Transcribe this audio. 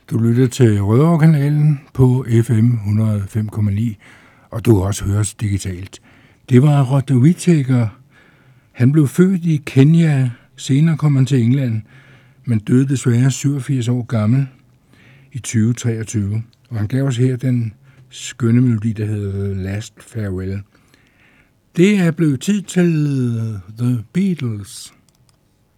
Du lytter til Rødovre-kanalen på FM 105,9, og du kan også høres digitalt. Det var Rodney Whittaker. Han blev født i Kenya, senere kom han til England, men døde desværre 87 år gammel i 2023. Og han gav os her den skønne melodi, der hedder Last Farewell. Det er blevet tid til The Beatles.